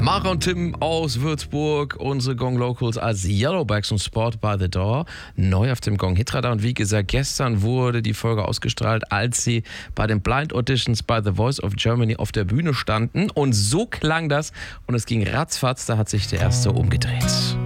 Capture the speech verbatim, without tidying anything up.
Mara und Tim aus Würzburg, unsere Gong Locals als Yellowbacks und Sport by the Door, neu auf dem Gong Hitradar. Und wie gesagt, gestern wurde die Folge ausgestrahlt, als sie bei den Blind Auditions bei The Voice of Germany auf der Bühne standen. Und so klang das und es ging ratzfatz, da hat sich der Erste umgedreht.